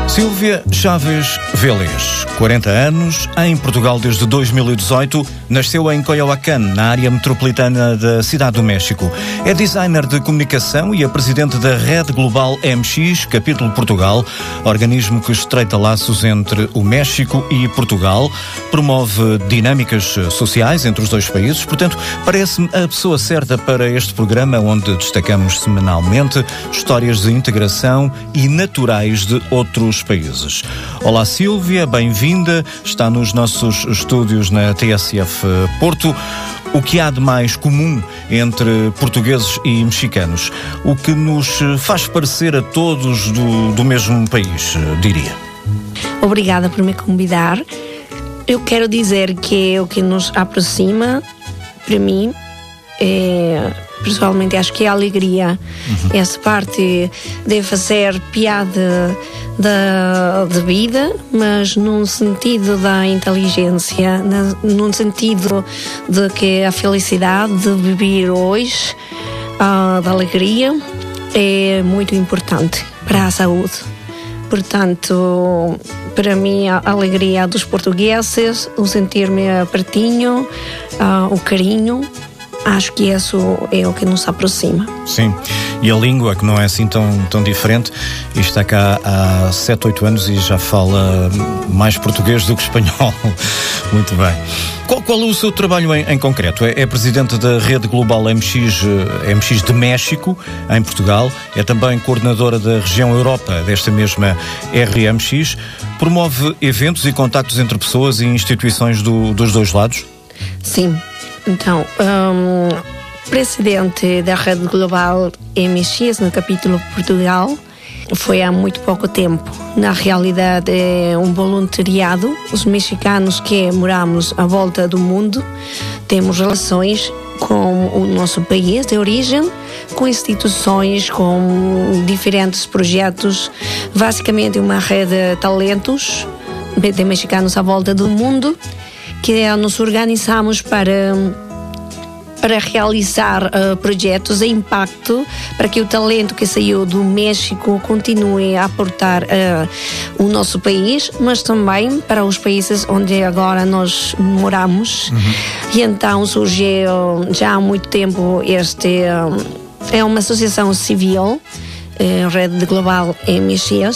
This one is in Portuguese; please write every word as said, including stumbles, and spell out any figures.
Sílvia Chaves Vélez, quarenta anos, em Portugal desde dois mil e dezoito, nasceu em Coyoacán, na área metropolitana da Cidade do México. É designer de comunicação e é presidente da Rede Global M X, capítulo Portugal, organismo que estreita laços entre o México e Portugal, promove dinâmicas sociais entre os dois países. Portanto, parece-me a pessoa certa para este programa, onde destacamos semanalmente histórias de integração e naturais de outros países. Olá Sílvia, bem-vinda, está nos nossos estúdios na T S F Porto. O que há de mais comum entre portugueses e mexicanos? O que nos faz parecer a todos do, do mesmo país, diria. Obrigada por me convidar. Eu quero dizer que o que nos aproxima, para mim, é, pessoalmente acho que é a alegria. Uhum. Essa parte de fazer piada da, da vida, mas num sentido da inteligência, na, num sentido de que a felicidade de viver hoje, uh, da alegria, é muito importante para a saúde. Portanto, para mim, a alegria dos portugueses, o sentir-me pertinho, uh, o carinho, acho que isso é o que nos aproxima. Sim, e a língua, que não é assim tão, tão diferente, e está cá há sete, oito anos e já fala mais português do que espanhol. Muito bem. Qual, qual é o seu trabalho em, em concreto? É, é presidente da Rede Global M X, M X de México, em Portugal. É também coordenadora da região Europa, desta mesma R M X. Promove eventos e contactos entre pessoas e instituições do, dos dois lados? Sim. Então, um, presidente da Rede Global M X no capítulo Portugal foi há muito pouco tempo. Na realidade é um voluntariado. Os mexicanos que moramos à volta do mundo temos relações com o nosso país de origem, com instituições, com diferentes projetos, basicamente uma rede de talentos de mexicanos à volta do mundo, que nos organizamos para, para realizar uh, projetos de impacto, para que o talento que saiu do México continue a aportar uh, o nosso país, mas também para os países onde agora nós moramos. Uhum. E então surgiu já há muito tempo este... Uh, é uma associação civil, uh, Rede Global M X,